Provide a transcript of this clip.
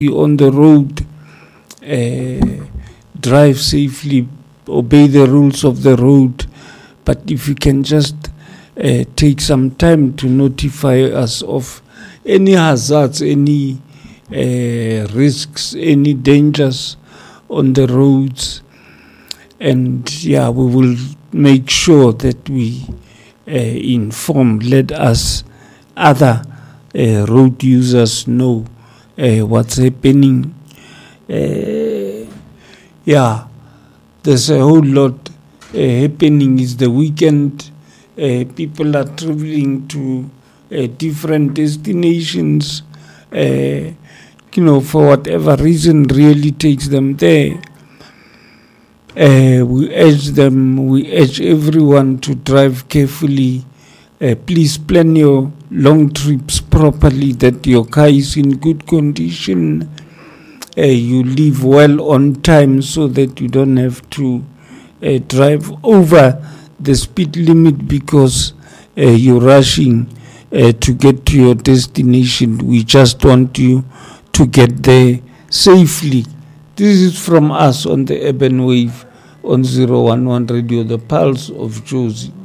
on the road, drive safely, obey the rules of the road. But if you can just take some time to notify us of any hazards, any risks, any dangers on the roads, and we will make sure that we inform, let us other road users know what's happening. There's a whole lot happening. It's the weekend. People are traveling to different destinations. For whatever reason, really takes them there. We urge everyone to drive carefully. Please plan your long trips properly, that your car is in good condition. You leave well on time so that you don't have to drive over the speed limit because you're rushing to get to your destination. We just want you to get there safely. This is from us on the Urban Wave on 011 Radio, the Pulse of Jozi.